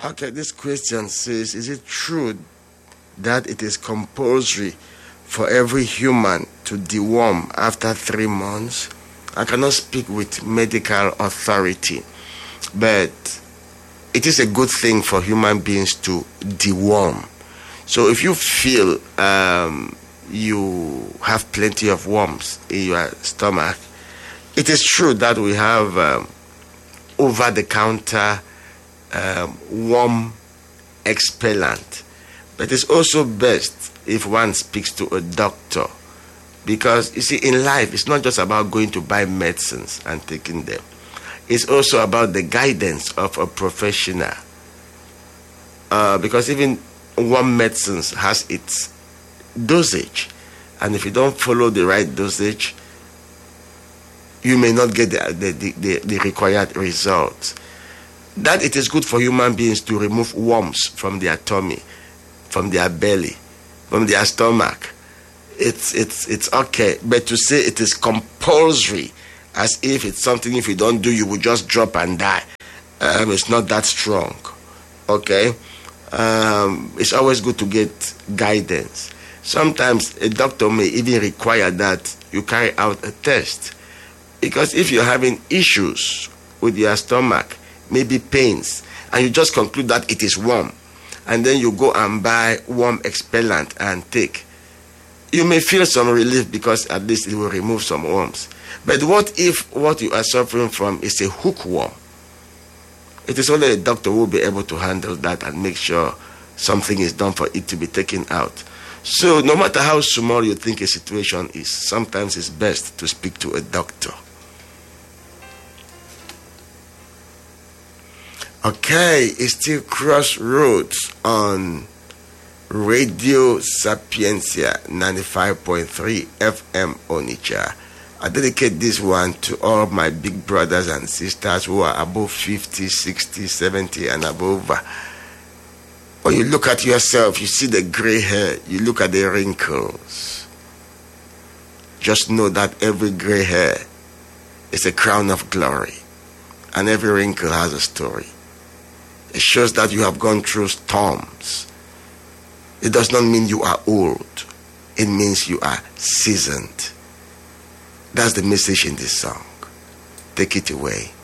Okay, this question says, is it true that it is compulsory for every human to deworm after 3 months? I cannot speak with medical authority, but it is a good thing for human beings to deworm. So if you feel you have plenty of worms in your stomach, it is true that we have over-the-counter worm expellant, but it's also best if one speaks to a doctor, because you see, in life it's not just about going to buy medicines and taking them. It's also about the guidance of a professional, because even one medicine has its dosage, and if you don't follow the right dosage, you may not get the required results. That it is good for human beings to remove worms from their tummy, from their belly, from their stomach. It's okay, but to say it is compulsory, as if it's something if you don't do you will just drop and die, it's not that strong. Okay, it's always good to get guidance. Sometimes a doctor may even require that you carry out a test, because if you're having issues with your stomach, maybe pains, and you just conclude that it is worm, and then you go and buy worm expellant and take, you may feel some relief because at least it will remove some worms. But what if what you are suffering from is a hookworm? It is only a doctor who will be able to handle that and make sure something is done for it to be taken out. So no matter how small you think a situation is, sometimes it's best to speak to a doctor. Okay, it's still Crossroads on Radio Sapiencia 95.3 FM Onitsha. I dedicate this one to all my big brothers and sisters who are above 50, 60, 70 and above. When you look at yourself, you see the gray hair, you look at the wrinkles. Just know that every gray hair is a crown of glory, and every wrinkle has a story. It shows that you have gone through storms. It does not mean you are old. It means you are seasoned. That's the message in this song. Take it away.